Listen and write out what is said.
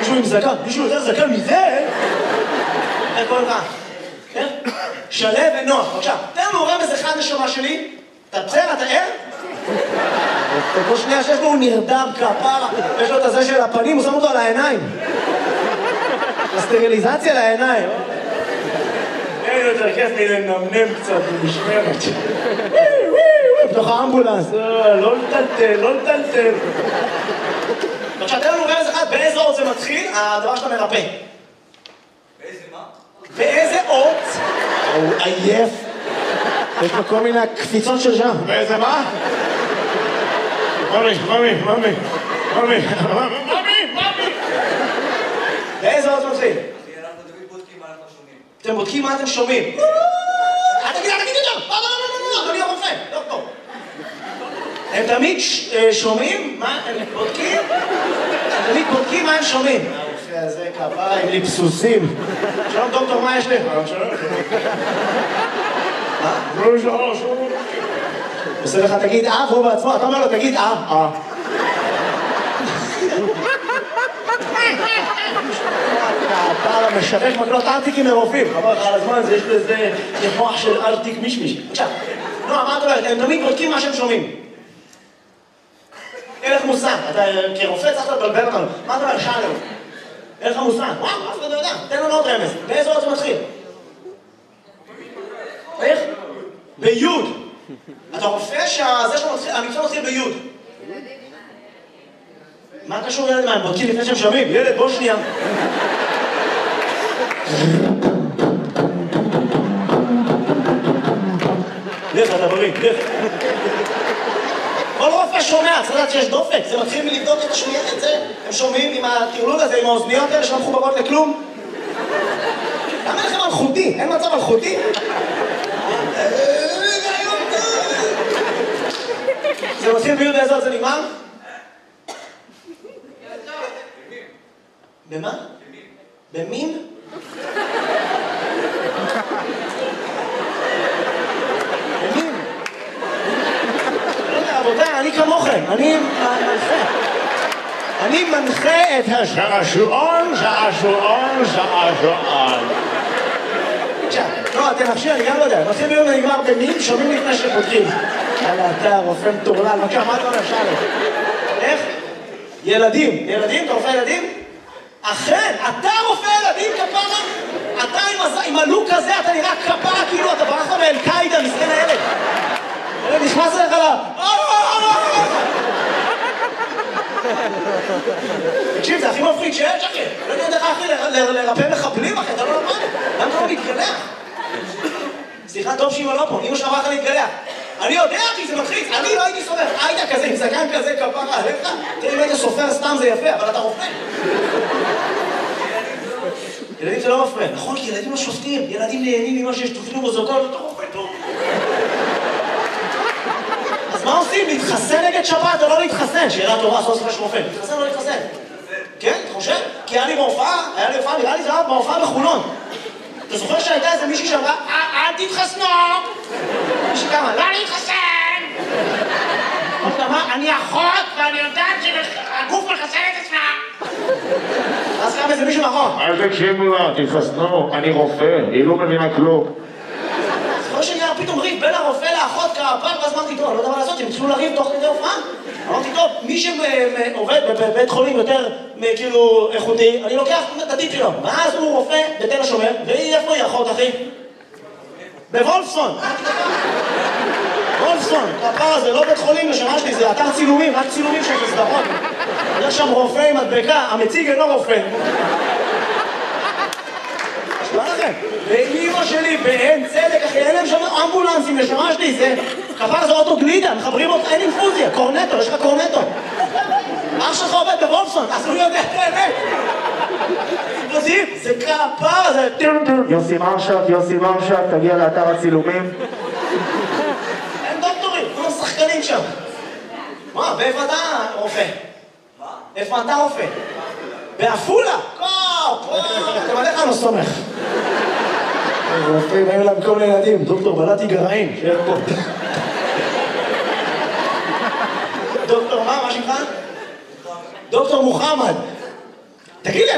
מישהו עם זקן, מישהו יותר זקן מזה? איך קוראים לך? כן? שלו ונוח, בבקשה. תן לנו רמז אחד נשמה שלי. אתה בסדר, אתה ער? כל שנייה שיש לו הוא נרדם כפרה, יש לו את הזה של הפנים, הוא שם אותו על העיניים. הסטריליזציה לעיניים. אין יותר כיף מלנמנם קצת במשמרת. בתוך האמבולנס, לא לטלטל, לא לטלטל. עכשיו, תן לנו רמז אחד, באיזה אות זה מתחיל, הדבר שאתה מרפא. באיזה מה? באיזה אות? הוא עייף. יש לו כל מיני קפיצות של שם. באיזה מה? ממי. באיזה אות זה מתחיל? אנחנו תמיד בודקים מה אנחנו שומעים. אתם בודקים מה אתם שומעים. אל תגיד יותר! לא, אדוני הרופא, דוקטור. הם תמיד שומעים מה הם בודקים? הם תמיד בודקים מה הם שומעים. הרופא הזה כפיים לי פסוסים. שלום דוקטור, מה יש לי? עושה לך תגיד והוא בעצמו, אתה אומר לו תגיד אתה משווק מקלות ארטיקים לרופאים, חבל לך על הזמן, יש לזה מוח של ארטיק מישמיש. בבקשה, נועה, מה את אומרת? הם תמיד בודקים מה שהם שומעים. אין לך מושג, אתה כרופא צריך לבלבל אותנו. מה אתה אומר? שאלנו. אין לך מושג. וואו, אף אחד לא יודע. תן לנו עוד רמז. באיזה אות זה מתחיל? איך? ביוד. אתה רופא שהמקצוע מתחיל ביוד. מה קשור ילד? מה, הם בודקים לפני שהם שומעים? ילד, בוא שנייה. לך, אתה בריא, לך. כל רופא שומע, צריך לדעת שיש דופק. זה מתחיל מלבדוק את השמיעה, את זה. הם שומעים עם הטרלול הזה, עם האוזניות האלה שלא מחוברות לכלום. למה לכם אלחוטי? אין מצב אלחוטי? זה מתחיל ביוד באיזה אות זה נגמר? במה? במין? במין? רבותיי, אני כמוכם, אני מנחה את שעשועון. לא, תנחשי, אני גם לא יודע. מתחיל ביום ונגמר במין, שומעים לפני שפותחים. יאללה, אתה רופא מטורלל, בבקשה, מה אתה אומר? שאלה. איך? ילדים. ילדים? אתה רופא ילדים? אכן, אתה רופא ילדים כפרה? אתה עם הלוק הזה, אתה נראה כפרה כאילו אתה ברחת מאל-קאידה, מסכן הילד. הילד נכנס אליך לה... תקשיב, זה הכי מפחיד שיש, אחי. לא יודע איך אחי לרפא מחבלים, אחי, אתה לא למד. למה אתה לא מתגלח? סליחה, טוב שאמא לא פה, אמא שלך אמרה לך להתגלח. אני יודע, אחי, זה מלחיץ. אני לא הייתי סופר. היית כזה, עם זקן כזה, כפרה עליך. תראה, אם היית סופר סתם זה יפה, אבל אתה רופא. ילדים זה לא מפריע. נכון, כי ילדים לא שופטים. ילדים נהנים ממה שיש תוכנו בזוגות, אתה רופא טוב. אז מה עושים? להתחסן נגד שבת או לא להתחסן? שאלה טובה, סוף סוף יש רופא. להתחסן או לא להתחסן? כן, אתה חושב? כי היה לי בהופעה, נראה לי זה היה בהופעה בחולון. אתה זוכר שהייתה איזה מישהי שאמרה, אל תתחסנו! מישהי כמה, לא להתחסן! עוד אמרה, אני אחות ואני יודעת שהגוף מחסן את עצמה! אז קם איזה מישהו נכון. אל תקשיבו לה, תתחסנו, אני רופא, היא לא מבינה כלום. זוכר שנהיה פתאום ריב בין הרופא לאחות כפר, ואז אמרתי, טוב, לא יודע מה לעשות, הם התחילו לריב תוך כדי הופעה. אמרתי, טוב, מי שעובד בבית חולים יותר כאילו איכותי, אני לוקח את הטיפ שלו. ואז הוא רופא בתל השומר, והיא איפה היא אחות, אחי? בוולפסון. וולפסון, כפר הזה, לא בית חולים לשמה שלי, זה אתר צילומים, רק צילומים של סדרות. יש שם רופא עם מדבקה, המציג אינו רופא. מה לכם? ואמא שלי באין צדק, אחי, אין להם שם אמבולנסים לשמה שלי, זה כפר זה אוטו גלידה, מחברים אותך, אין אינפוזיה, קורנטו, יש לך קורנטו. אח שלך עובד בוולפסון, אז הוא יודע את האמת. זה כפר, זה... יוסי מרשת, תגיע לאתר הצילומים. אין דוקטורים, כולם שחקנים שם. מה, באיפה אתה רופא? מה? איפה אתה רופא? בעפולה? אתה מלך לא סומך. רופאים, היו להם כל מיני ילדים, דוקטור בלעתי גרעין, שיהיה פה. דוקטור מה שמך? דוקטור מוחמד. תגיד לי,